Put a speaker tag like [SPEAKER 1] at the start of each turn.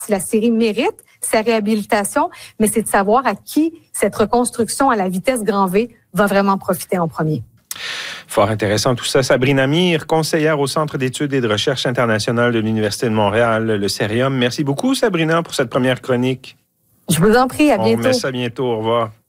[SPEAKER 1] si la série mérite sa réhabilitation, mais c'est de savoir à qui cette reconstruction à la vitesse grand V va vraiment profiter en premier.
[SPEAKER 2] Fort intéressant tout ça. Sabrina Mire, conseillère au Centre d'études et de recherche internationale de l'Université de Montréal, le Cerium. Merci beaucoup, Sabrina, pour cette première chronique.
[SPEAKER 1] Je vous en prie, à bientôt.
[SPEAKER 2] On remet ça bientôt. Au revoir.